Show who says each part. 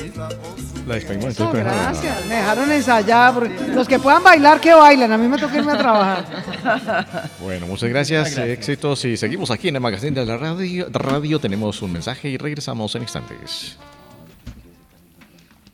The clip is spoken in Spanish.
Speaker 1: La despedimos
Speaker 2: No,
Speaker 1: entonces con esa.
Speaker 2: gracias, me dejaron ensayar. Los que puedan bailar, que bailen. A mí me toca irme a trabajar.
Speaker 1: Bueno, muchas gracias, éxitos y seguimos aquí en el Magazine de la Radio. Tenemos un mensaje y regresamos en instantes.